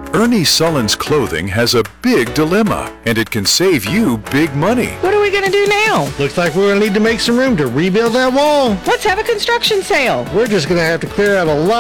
Ernie Sullen's Clothing has a big dilemma, and it can save you big money. What are we going to do now? Looks like we're going to need to make some room to rebuild that wall. Let's have a construction sale. We're just going to have to clear out a lot